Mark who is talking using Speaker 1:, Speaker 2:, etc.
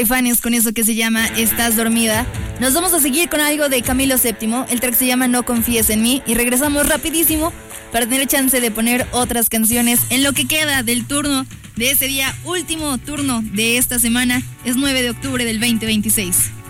Speaker 1: Fans con eso que se llama Estás dormida. Nos vamos a seguir con algo de Camilo VII. El track se llama No confíes en mí. Y regresamos rapidísimo para tener chance de poner otras canciones en lo que queda del turno de ese día. Último turno de esta semana. Es 9 de octubre del 2026.